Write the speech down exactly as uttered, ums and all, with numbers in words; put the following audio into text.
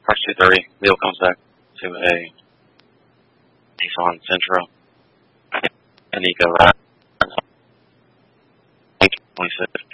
Park two thirty. Leo comes back to a Nissan Sentra. And Nico right. twenty-six.